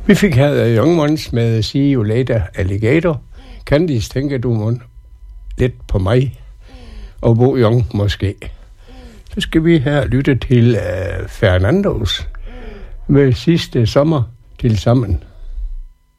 Vi fik her Young Ones med See You Later Alligator. Candice, tænker du lidt på mig og Bo Young måske. Så skal vi her lytte til Fernandos med Sidste sommer til sammen.